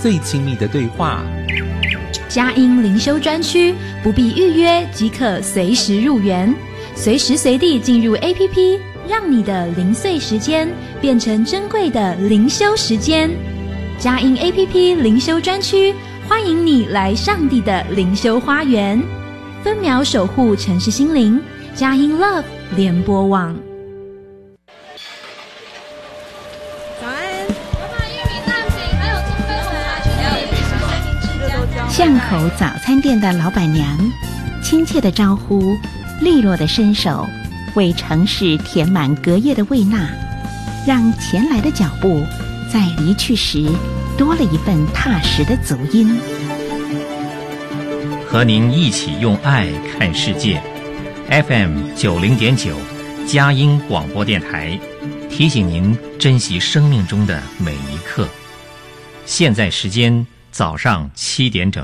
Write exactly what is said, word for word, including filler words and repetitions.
最亲密的对话。 佳音灵修专区，不必预约即可随时入园，随时随地进入 A P P， 让你的零碎时间变成珍贵的灵修时间。佳音 A P P 灵修专区，欢迎你来上帝的灵修花园，分秒守护城市心灵。佳音 Love 联播网。 早安，我把玉米蛋饼还有中杯红茶全要一起随您吃加。 巷口早餐店的老板娘，亲切的招呼，利落的伸手，为城市填满隔夜的胃纳，让前来的脚步在离去时多了一份踏实的足音。 和您一起用爱看世界 ，F M 九零点九，佳音广播电台，提醒您珍惜生命中的每一刻。现在时间早上七点整。